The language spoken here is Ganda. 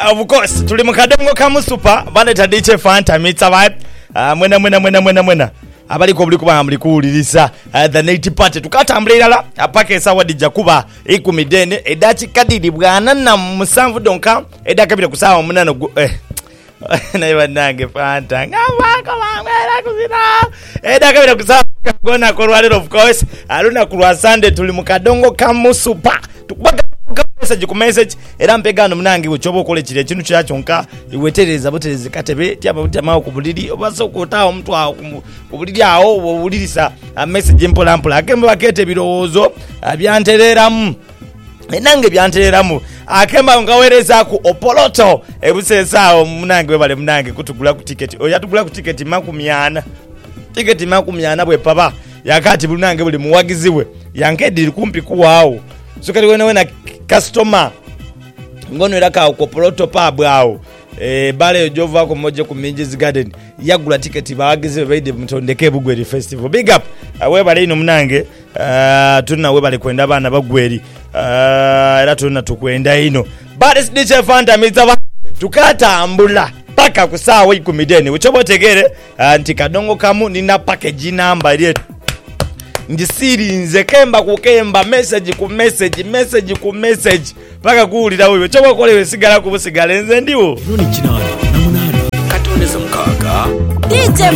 of course tuli mu kadongo kamu super baleta DJ Fanta mitsa vibe mwena abaliko buli kuba amuli kuwuliriza the night party tukatambula irala apaka esawa dijja kuba ikumidene edachi kadidi bwana na musanvu donka edakabira kusawa munano nayo nange Fanta ngabako bamwera kuzina edakabira kusawa gona korwalero of course aluna kulwa Sunday tuli mu kadongo kamu super tukubaga message ku message era mpegano munange buchobo kole kire kintu kyachonka iwetereza botereze katebe tyama ku buliri obaso kutawo mtu awo ku buliri awo obulirisa message mpolampola akemba bakete birozo byantereramu enange byantereramu akemba ngawereza ku opoloto ebusesaawo munange webale munange kutugula ku ticket oyatugula ku ticket makumyana ticket makumyana bwe papa yakati bulunange buli muwagiziwe yankedi kumpi kuwaawo so kali wena customer ngono iraka ukopoloto pub awo bale jova ko moje ku Minji's Garden yagula ticket bawagize baide mutondeke bugweri festival big up webale ino munange tuna webale kwenda bana bagweri era tuna tukwenda ino but DJ Fanta mitsa tukatambula paka kusawa ikumideni uchobotegere nti kadongo kamu nina package number yetu ndisirinze kemba kukemba message ku message paka kuulira wewe choba kolewe sigala ku busigala nze ndiwo noni kinana namunana katondeza mukaka DJ